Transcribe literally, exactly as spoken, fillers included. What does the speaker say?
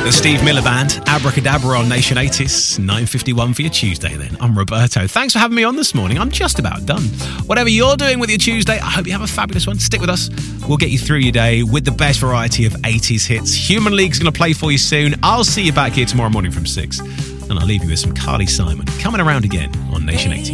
The Steve Miller Band, Abracadabra on Nation eighties, nine fifty-one for your Tuesday then. I'm Roberto. Thanks for having me on this morning. I'm just about done. Whatever you're doing with your Tuesday, I hope you have a fabulous one. Stick with us. We'll get you through your day with the best variety of eighties hits. Human League's going to play for you soon. I'll see you back here tomorrow morning from six. And I'll leave you with some Carly Simon coming around again on Nation eighty.